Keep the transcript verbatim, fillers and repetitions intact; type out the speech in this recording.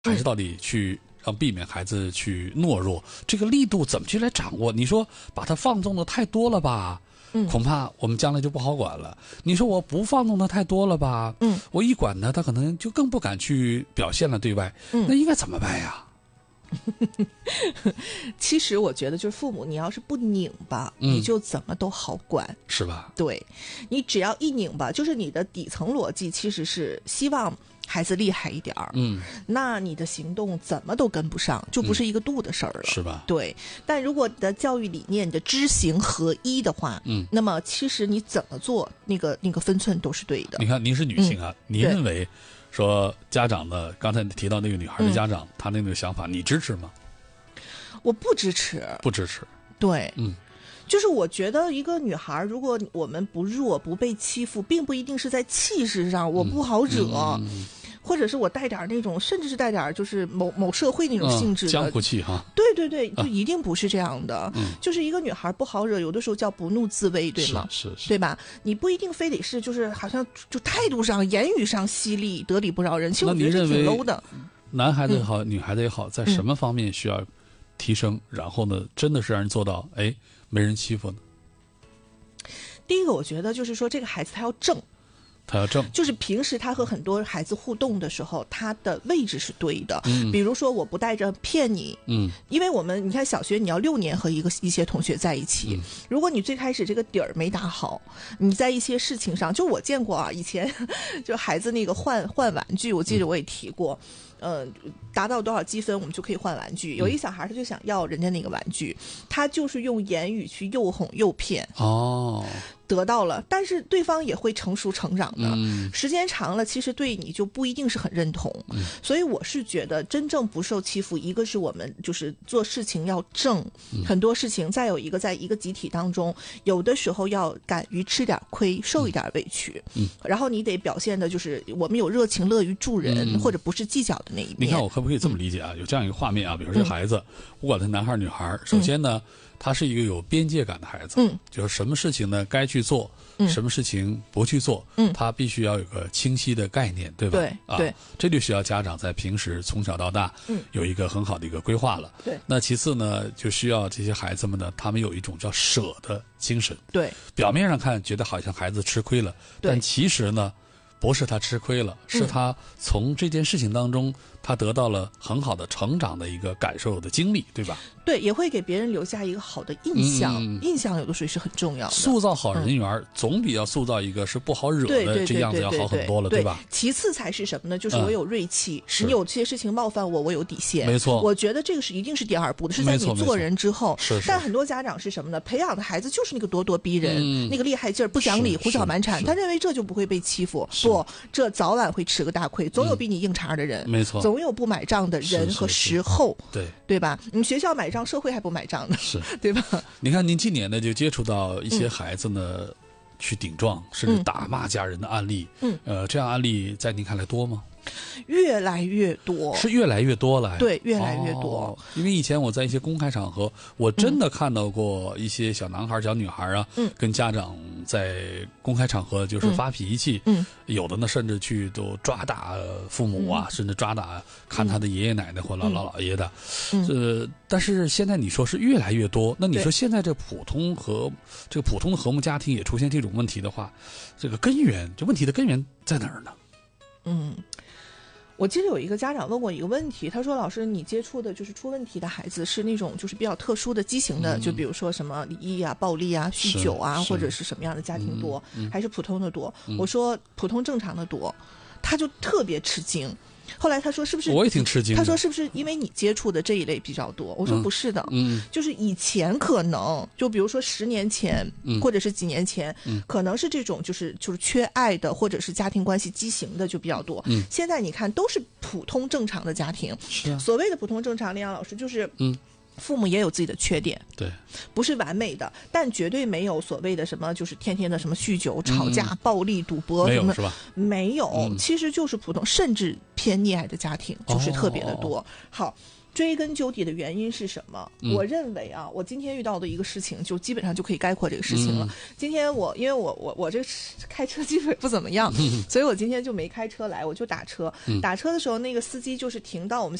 还是到底去让避免孩子去懦弱，这个力度怎么去来掌握？你说把它放纵的太多了吧？嗯，恐怕我们将来就不好管了。你说我不放纵的太多了吧？嗯，我一管呢，他可能就更不敢去表现了，对外。嗯，那应该怎么办呀？ 其实我觉得，就是父母，你要是不拧巴，嗯、你就怎么都好管， 是吧？ 对，你只要一拧巴，就是你的底层逻辑其实是希望孩子厉害一点儿，嗯，那你的行动怎么都跟不上，就不是一个度的事儿了，嗯、 是吧？ 对。但如果你的教育理念、你的知行合一的话，嗯，那么其实你怎么做，那个那个分寸都是对的。 你看，您是女性啊，嗯、您认为？说家长的，刚才提到那个女孩的家长，嗯、她那个想法，你支持吗？ 我不支持， 不支持。 对， 嗯， 就是我觉得一个女孩，如果我们不弱、不被欺负，并不一定是在气势上我不好惹。嗯嗯嗯或者是我带点那种，甚至是带点就是某某社会那种性质的、 嗯、江湖气哈。 对对对，就一定不是这样的。啊、就是一个女孩不好惹，有的时候叫不怒自威，对吗？ 是 是, 是对吧？你不一定非得是就是好像就态度上、言语上犀利、得理不饶人。其实我觉得这挺 low 的。 男孩子也好，嗯、女孩子也好，在什么方面需要提升？嗯、然后呢，真的是让人做到哎没人欺负呢？ 第一个，我觉得就是说这个孩子他要正。 他要正， 就是平时他和很多孩子互动的时候，他的位置是对的。嗯，比如说我不带着骗你，嗯，因为我们你看小学你要六年和一个一些同学在一起，嗯、如果你最开始这个底儿没打好，你在一些事情上，就我见过啊，以前就孩子那个换换玩具，我记得我也提过。嗯、呃，达到多少积分我们就可以换玩具。有一小孩他就想要人家那个玩具，他就是用言语去诱哄诱骗。哦。得到了，但是对方也会成熟成长的。嗯、时间长了，其实对你就不一定是很认同。嗯、所以我是觉得，真正不受欺负，一个是我们就是做事情要正，嗯、很多事情；再有一个，在一个集体当中，有的时候要敢于吃点亏，受一点委屈。嗯、然后你得表现的就是我们有热情，乐于助人，嗯、或者不是计较的那一面。 你看，我可不可以这么理解啊？有这样一个画面啊，比如说孩子，嗯、不管他男孩女孩，首先呢。嗯他是一个有边界感的孩子，嗯，就是什么事情呢该去做，嗯，什么事情不去做，嗯，他必须要有个清晰的概念，对吧？ 对， 啊， 对， 这就需要家长在平时从小到大，嗯，有一个很好的一个规划了。 对， 那其次呢，就需要这些孩子们呢，他们有一种叫舍的精神。 对， 表面上看觉得好像孩子吃亏了，但其实呢。不是他吃亏了，是他从这件事情当中，他得到了很好的成长的一个感受的经历，对吧？ 对，也会给别人留下一个好的印象。嗯、印象有的时候是很重要的。 塑造好人缘，嗯、总比要塑造一个是不好惹的这样子要好很多了，对吧？ 其次才是什么呢？就是我有锐气，嗯、你有些事情冒犯我，我有底线。 没错， 我觉得这个是一定是第二步的，是在你做人之后。 是是。 但很多家长是什么呢？培养的孩子就是那个咄咄逼人，嗯、那个厉害劲儿，不讲理，胡搅蛮缠，他认为这就不会被欺负。不，这早。早晚会吃个大亏，总有比你硬茬的人， 嗯、没错， 总有不买账的人和时候， 是是是对对吧？你学校买账，社会还不买账呢， 是对吧？ 你看，您今年呢就接触到一些孩子呢、嗯、去顶撞甚至打骂家人的案例，嗯，呃，这样案例在您看来多吗？ 越来越多， 是越来越多了。 对，越来越多、 哦。因为以前我在一些公开场合，我真的看到过一些小男孩、嗯、小女孩啊，嗯，跟家长在公开场合就是发脾气，嗯，有的呢甚至去都抓打父母啊，嗯、甚至抓打看他的爷爷奶奶或姥姥姥爷的，嗯，呃，但是现在你说是越来越多，那你说现在这普通和这个普通的和睦家庭也出现这种问题的话，这个根源，这问题的根源在哪儿呢？ 嗯。我记得有一个家长问过一个问题，他说：“老师，你接触的就是出问题的孩子是那种就是比较特殊的畸形的，嗯、就比如说什么离异啊、暴力啊、酗酒啊，或者是什么样的家庭多，嗯嗯、还是普通的多？”嗯、我说：“普通正常的多。”他就特别吃惊。后来他说是不是？ 我也挺吃惊的。 他说是不是因为你接触的这一类比较多？我说不是的，嗯，就是以前可能就比如说十年前，嗯，或者是几年前，嗯，可能是这种就是就是缺爱的，或者是家庭关系畸形的就比较多。嗯，现在你看都是普通正常的家庭。 是啊。 所谓的普通正常，李阳老师就是嗯。 父母也有自己的缺点， 对， 不是完美的，但绝对没有所谓的什么就是天天的什么酗酒、吵架、嗯、暴力、赌博什么， 没有是吧？ 没有、嗯，其实就是普通，甚至偏溺爱的家庭就是特别的多。哦、好。追根究底的原因是什么、嗯、我认为啊，我今天遇到的一个事情就基本上就可以概括这个事情了、嗯、今天我因为我我我这开车技术也不怎么样、嗯、所以我今天就没开车来，我就打车、嗯、打车的时候那个司机就是停到我们